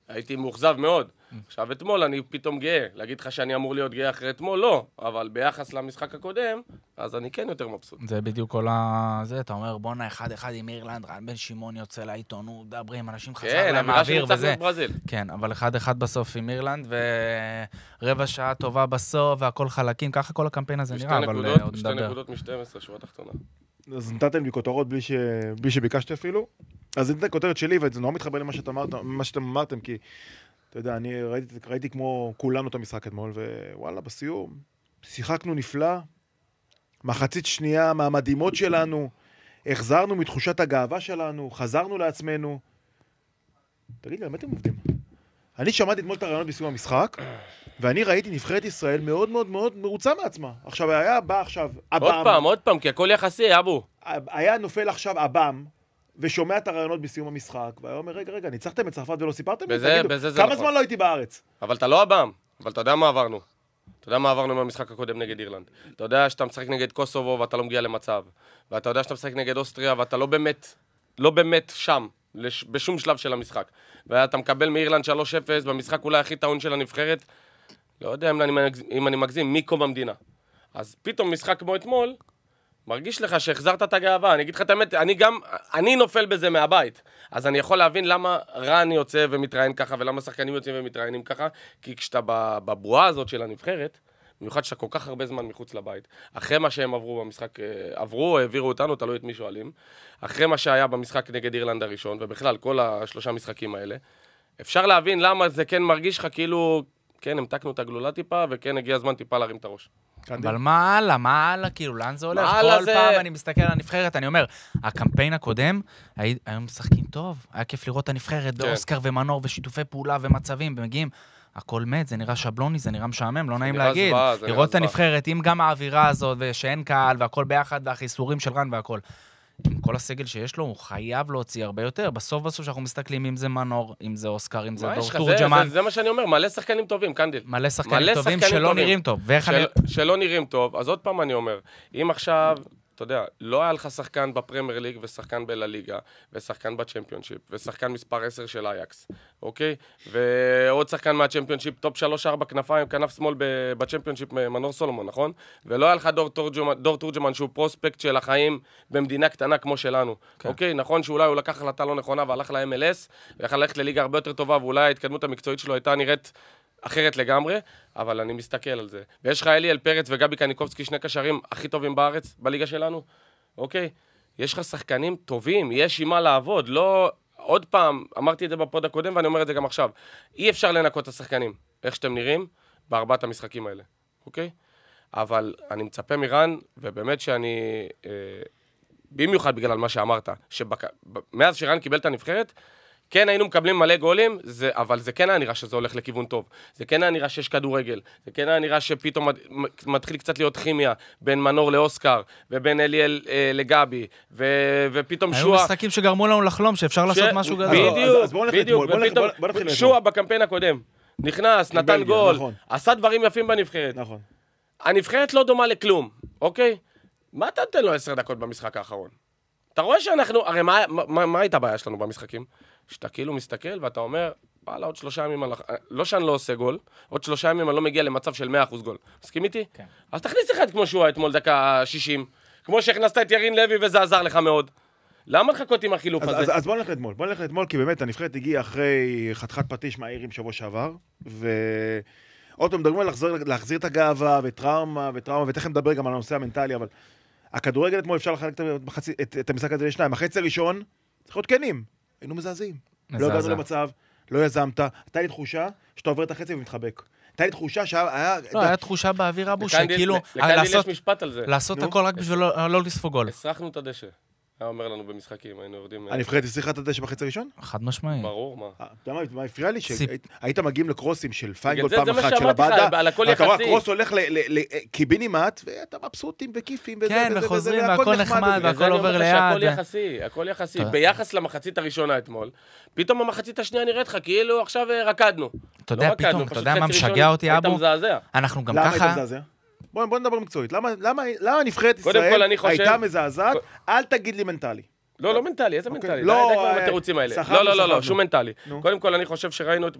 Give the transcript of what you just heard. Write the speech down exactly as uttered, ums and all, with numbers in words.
הייתי מאוכזב מאוד. עכשיו, אתמול אני פתאום גאה. להגיד לך שאני אמור להיות גאה אחרי אתמול, לא. אבל ביחס למשחק הקודם, אז אני כן יותר מבסוט. זה בדיוק כל ה... זה, אתה אומר, בונה אחד אחד עם אירלנד, רן בן שמעון יוצא לעיתונות, דברים, אנשים חזר להם האוויר וזה. כן, אבל אחד אחד בסוף עם אירלנד, ורבע שעה טובה בסוף, והכל חלקים, ככה כל הקמפיין הזה נראה, אבל עוד שתי נקודות מ-שתים עשרה, שורה תחתונה. אז נתתם לי כותרות בלי שביקשתי אפילו. אז נתן כותרת שלי, וזה נורא מתחבר למה שאתם אמרתם, כי, אתה יודע, אני ראיתי, ראיתי כמו כולנו את המשחק אתמול, ווואלה, בסיום, שיחקנו נפלא, מחצית שנייה מהמדהימות שלנו, החזרנו מתחושת הגאווה שלנו, חזרנו לעצמנו. תגיד לי, מה אתם עובדים? אני שמעתי אתמול את הרעיונות בסיום המשחק, ואני ראיתי נבחרת ישראל מאוד מאוד מאוד מרוצה מעצמה. עכשיו, היה בא עכשיו, אבם. עוד פעם, עוד פעם, כי הכל יחסי, אבו. היה נופל עכשיו אבם, ושומע את הרעיונות בסיום המשחק, והיה אומר, רגע, רגע, ניצחתם את צרפת ולא סיפרתם? בזה, בזה זה נכון. כמה זמן לא הייתי בארץ? אבל אתה לא אבם, אבל אתה יודע מה עברנו. אתה יודע מה עברנו מהמשחק הקודם נגד אירלנד. אתה יודע שאתה משחק נגד קוסובו ואתה לא מגיע למצב. ואתה יודע שאתה משחק נגד אוסטריה ואתה לא באמת, לא באמת שם, לש, בשום שלב של המשחק. ואתה מקבל מאירלנד שלוש אפס במשחק אולי הכי טעון של הנבחרת. לא יודע אם אני, אם אני מגזים, מקום המדינה. אז פתאום משחק כמו אתמול, מרגיש לך שהחזרת את הגאווה. אני אגיד לך את האמת, אני גם, אני נופל בזה מהבית. אז אני יכול להבין למה רן יוצא ומתראיין ככה, ולמה שחקנים יוצאים ומתראיינים ככה, כי כשאתה בבועה הזאת של הנבחרת, במיוחד שאתה כל כך הרבה זמן מחוץ לבית, אחרי מה שהם עברו במשחק, עברו, העבירו אותנו, תלוי את מי שואלים, אחרי מה שהיה במשחק נגד אירלנד הראשון, ובכלל כל השלושה משחקים האלה, אפשר להבין למה זה כן מרגיש לך כאילו, כן, המתקנו את הגלולה טיפה, וכן הגיע הזמן טיפה להרים את הראש. אבל מה הלאה, מה הלאה, כאילו, לאן זה הולך? כל פעם אני מסתכל על הנבחרת, אני אומר, הקמפיין הקודם, היום משחקים טוב, היה כיף לראות את הנבחרת באוסקר ומנור ושיתופי פעולה ומצבים, ומגיעים, הכל מת, זה נראה שבלוני, זה נראה משעמם, לא נעים להגיד. לראות את הנבחרת, עם גם האווירה הזאת, ושאין קהל, והכל ביחד, והחיסורים של רן והכל. עם כל הסגל שיש לו, הוא חייב להוציא הרבה יותר. בסוף בסוף שאנחנו מסתכלים אם זה מנור, אם זה אוסקר, אם זה דור תורג'מן. זה מה שאני אומר, מלא שחקנים טובים, קנדיל. מלא שחקנים טובים שלא נראים טוב. שלא נראים טוב, אז עוד פעם אני אומר, אם עכשיו, אתה יודע, לא היה לך שחקן בפרמייר ליג ושחקן בלליגה, ושחקן בצ'מפיונשיפ, ושחקן מספר עשר של אייקס, אוקיי? ועוד שחקן מהצ'מפיונשיפ, טופ שלוש ארבע כנפיים, כנף שמאל בצ'מפיונשיפ, מנור סולומון, נכון? ולא היה לך דור תורג'מן, דור תורג'מן שהוא פרוספקט של החיים במדינה קטנה כמו שלנו, אוקיי? נכון שאולי הוא לקח החלטה לא נכונה והלך ל-אם אל אס, ויכל ללכת לליגה הרבה יותר טובה, ואולי ההתקדמות המקצועית שלו הייתה נראית אחרת לגמרי, אבל אני מסתכל על זה. ויש לך אליאל פרץ וגבי קניקובסקי, שני קשרים הכי טובים בארץ, בליגה שלנו, אוקיי? יש לך שחקנים טובים, יש עם מה לעבוד, לא... עוד פעם, אמרתי את זה בפוד הקודם ואני אומר את זה גם עכשיו, אי אפשר לנקות את השחקנים, איך שאתם נראים, בארבעת המשחקים האלה, אוקיי? אבל אני מצפה מרן, ובאמת שאני, אה, במיוחד בגלל מה שאמרת, שמאז שרן קיבל את הנבחרת, כן היינו מקבלים מלא גולים, זה, אבל זה כן היה נראה שזה הולך לכיוון טוב. זה כן היה נראה שיש כדורגל. זה כן היה נראה שפתאום מתחיל קצת להיות כימיה בין מנור לאוסקר, ובין אליאל אה, לגבי, ו, ופתאום שועה... היו משחקים שגרמו לנו לחלום שאפשר ש... לעשות משהו גדול. בדיוק, בדיוק. ופתאום שועה בקמפיין הקודם. נכנס, נתן גול, נכון. עשה דברים יפים בנבחרת. נכון. הנבחרת לא דומה לכלום, אוקיי? מה אתה נותן לו עשר דקות במשחק האחרון? אתה רואה שאנחנו... הרי מה, מה, מה הייתה הבעיה שלנו במשחקים? שאתה כאילו מסתכל ואתה אומר, וואלה, עוד שלושה ימים, לא שאני לא עושה גול, עוד שלושה ימים אני לא מגיע למצב של מאה אחוז גול. מסכים איתי? כן. אז תכניס אחד כמו שהוא אתמול דקה שישים, כמו שהכנסת את ירין לוי וזה עזר לך מאוד. למה לחכות עם החילוף הזה? אז, אז בוא נלך לאתמול, בוא נלך לאתמול, כי באמת הנבחרת הגיעה אחרי חתיכת פטיש מהעירים שבוע שעבר, ועוד פעם מדברים על להחזיר, להחזיר את הגאווה וטראומה וטראומה, ותכף נדבר גם על הנושא המנטלי, אבל הכדורגל אתמול אפשר לחלק את, את, את המשחק הזה לשניים. החצי הראשון, צריך להיות כנים. היינו מזעזעים. לא הגענו למצב, לא יזמת. הייתה לי תחושה שאתה עובר את החצי ומתחבק. הייתה לי תחושה שהיה... לא, היה תחושה באוויר אבו שכאילו... לקנדיל יש משפט על זה. לעשות הכל רק בשביל לא לספוג גול. הסרחנו את הדשא. היה אומר לנו במשחקים, היינו יורדים... הנבחרת הצליחה את הדשא בחצי הראשון? חד משמעי. ברור, מה. אתה יודע מה, הפריע לי שהיית מגיעים לקרוסים של פיינגול פעם אחת של הבאדה, אתה רואה, הקרוס הולך לקיבינימט, ואתה מבסוטים וכיפים וזה, כן, וחוזרים, והכל נחמד, והכל עובר ליד. הכל יחסי, הכל יחסי. ביחס למחצית הראשונה אתמול, פתאום המחצית השנייה נראית לך, כאילו עכשיו רקדנו. אתה יודע, פתאום, אתה יודע מה משגע אותי, אבו? אנחנו גם ככה... בוא, בוא נדבר מקצועית. למה, למה, למה נבחרת ישראל הייתה מזעזעת? אל תגיד לי מנטלי. לא, לא מנטלי, איזה מנטלי? לא, די כבר בתירוצים האלה. לא, לא, לא, שום מנטלי. קודם כל, אני חושב שראינו את